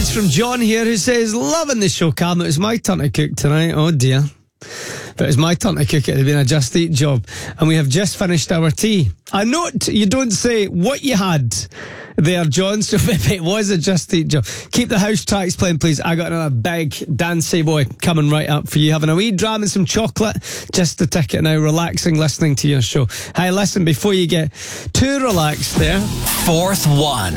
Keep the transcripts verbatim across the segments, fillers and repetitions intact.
message from John here who says, loving the show, Cam. It was my turn to cook tonight. Oh dear. But it was my turn to cook. It had been a Just Eat job. And we have just finished our tea. I note you don't say what you had there, John. So maybe it was a Just Eat job. Keep the house tracks playing, please. I got another big dancey boy coming right up for you. Having a wee dram and some chocolate. Just the ticket now. Relaxing, listening to your show. Hey, listen, before you get too relaxed there. Fourth one.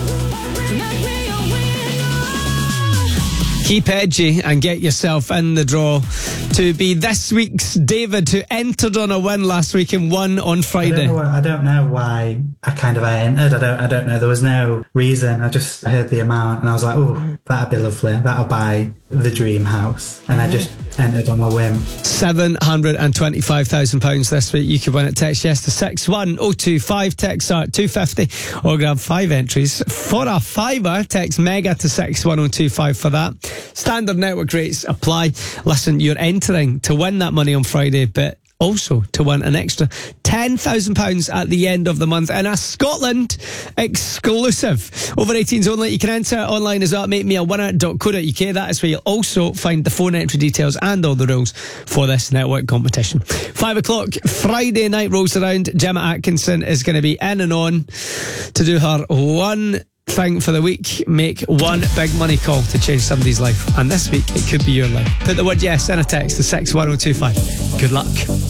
Keep edgy and get yourself in the draw to be this week's David, who entered on a win last week and won on Friday. I don't know, I don't know why I kind of I entered. I don't. I don't know. There was no reason. I just heard the amount and I was like, "Oh, that'd be lovely. That'll buy the dream house." And I just entered on my whim. Seven hundred and twenty-five thousand pounds this week. You could win it. Text yes to six one oh two five. Text are two fifty, or grab five entries for a fiver. Text mega to six one oh two five for that. Standard network rates apply. Listen, you're entering to win that money on Friday, but also to win an extra ten thousand pounds at the end of the month in a Scotland exclusive. Over eighteens only. You can enter online as well. Make me a winner dot co dot uk. That is where you'll also find the phone entry details and all the rules for this network competition. Five o'clock Friday night rolls around. Gemma Atkinson is going to be in and on to do her one thing for the week. Make one big money call to change somebody's life, and this week it could be your life. Put the word yes in a text to six one oh two five. Good luck.